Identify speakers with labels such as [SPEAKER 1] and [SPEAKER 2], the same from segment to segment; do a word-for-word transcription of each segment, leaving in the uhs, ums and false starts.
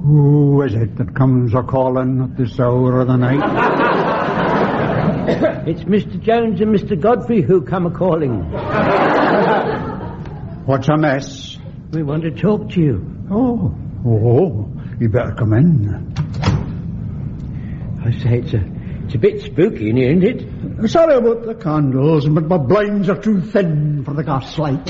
[SPEAKER 1] Who is it that comes a-calling at this hour of the night?
[SPEAKER 2] It's Mister Jones and Mister Godfrey who come a-calling.
[SPEAKER 1] What's a mess?
[SPEAKER 2] We want to talk to you.
[SPEAKER 1] Oh, oh, you better come in.
[SPEAKER 2] I say, it's a, it's a bit spooky in here, isn't it?
[SPEAKER 1] Sorry about the candles, but my blinds are too thin for the gaslight.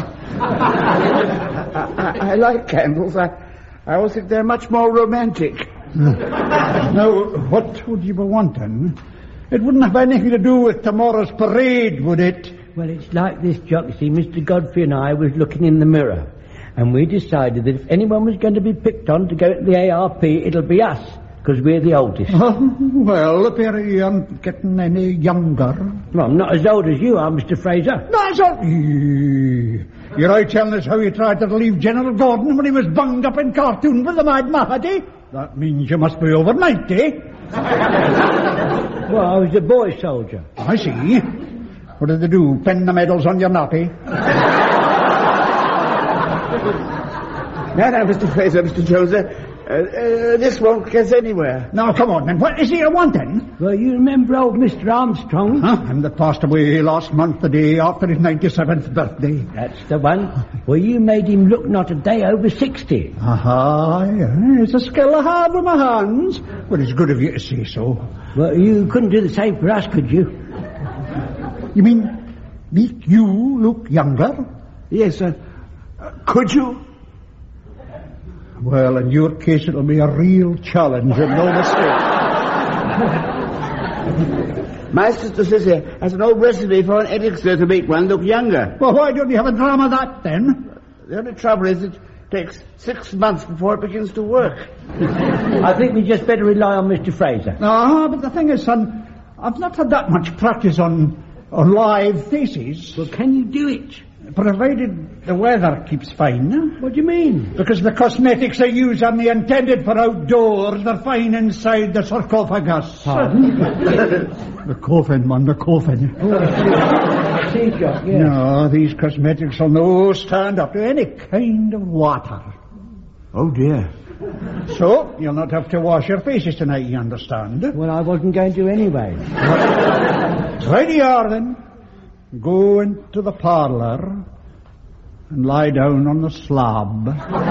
[SPEAKER 3] I, I like candles. I, I always think they're much more romantic.
[SPEAKER 1] Now, what would you be wanting? It wouldn't have anything to do with tomorrow's parade, would it?
[SPEAKER 2] Well, it's like this, Jock. You see, Mister Godfrey and I was looking in the mirror, and we decided that if anyone was going to be picked on to go to the A R P, it'll be us, because we're the oldest.
[SPEAKER 1] Oh, well, apparently you aren't getting any younger.
[SPEAKER 2] Well, I'm not as old as you are, Mister Fraser.
[SPEAKER 1] That's all. You're out telling us how you tried to relieve General Gordon when he was bunged up in Khartoum with the Mad Mahdi. That means you must be over ninety.
[SPEAKER 2] Well, I was a boy soldier.
[SPEAKER 1] I see. What did they do? Pin the medals on your nappy?
[SPEAKER 3] No, no, Mister Fraser, Mister Jones, uh, uh, this won't get anywhere.
[SPEAKER 1] Now, come on, then. What is he wanting?
[SPEAKER 2] Well, you remember old Mister Armstrong?
[SPEAKER 1] Huh? Him that passed away last month, the day after his ninety-seventh birthday.
[SPEAKER 2] That's the one. Well, you made him look not a day over sixty.
[SPEAKER 1] Aha, yeah. It's a skill I have with my hands. Well, it's good of you to say so.
[SPEAKER 2] Well, you couldn't do the same for us, could you?
[SPEAKER 1] You mean make you look younger?
[SPEAKER 3] Yes, uh, uh, could you?
[SPEAKER 1] Well, in your case, it'll be a real challenge and no mistake.
[SPEAKER 3] My sister says here has an old recipe for an elixir to make one look younger.
[SPEAKER 1] Well, why don't you have a drama of that, then?
[SPEAKER 3] The only trouble is it takes six months before it begins to work.
[SPEAKER 2] I think we just better rely on Mister Fraser.
[SPEAKER 1] Ah, but the thing is, son, I've not had that much practice on, on live faces.
[SPEAKER 2] Well, can you do it?
[SPEAKER 1] Provided the weather keeps fine.
[SPEAKER 2] What do you mean?
[SPEAKER 1] Because the cosmetics they use are the intended for outdoors. They're fine inside the sarcophagus.
[SPEAKER 2] Pardon?
[SPEAKER 1] The coffin, man, the coffin.
[SPEAKER 2] Oh, I see, Jock, yes.
[SPEAKER 1] No, these cosmetics will no stand up to any kind of water.
[SPEAKER 3] Oh, dear.
[SPEAKER 1] So, you'll not have to wash your faces tonight, you understand?
[SPEAKER 2] Well, I wasn't going to anyway.
[SPEAKER 1] Right you are, then. Go into the parlour and lie down on the slab.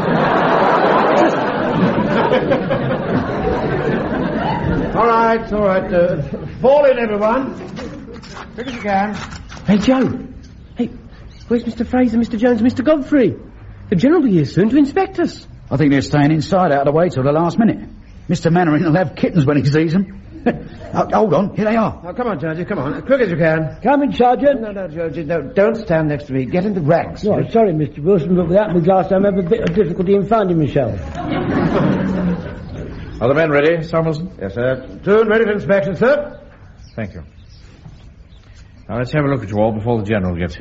[SPEAKER 4] All right, all right. Uh, fall in, everyone. Quick as you can.
[SPEAKER 5] Hey, Joe. Hey, where's Mister Fraser, Mister Jones, Mister Godfrey? The General will be here soon to inspect us.
[SPEAKER 6] I think they're staying inside out of the way till the last minute. Mister Mannering will have kittens when he sees them. Oh, hold on, here they are.
[SPEAKER 4] Oh, come on, Georgie, come on. Quick as you can.
[SPEAKER 2] Coming, Sergeant.
[SPEAKER 4] No, no, Georgie, no, don't stand next to me. Get in the ranks.
[SPEAKER 2] Oh, sorry, Mister Wilson, but without my glass I'm having a bit of difficulty in finding myself.
[SPEAKER 7] Are the men ready, Samuelson?
[SPEAKER 4] Yes, sir. Soon ready for inspection, sir.
[SPEAKER 7] Thank you. Now, let's have a look at you all before the General gets